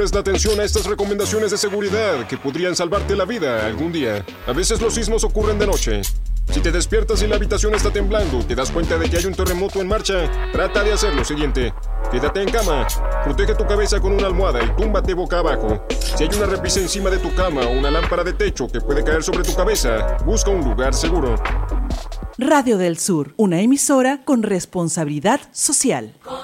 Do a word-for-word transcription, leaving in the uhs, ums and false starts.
presta atención a estas recomendaciones de seguridad que podrían salvarte la vida algún día. A veces los sismos ocurren de noche. Si te despiertas y la habitación está temblando, te das cuenta de que hay un terremoto en marcha, trata de hacer lo siguiente. Quédate en cama, protege tu cabeza con una almohada y túmbate boca abajo. Si hay una repisa encima de tu cama o una lámpara de techo que puede caer sobre tu cabeza, busca un lugar seguro. Radio del Sur, una emisora con responsabilidad social.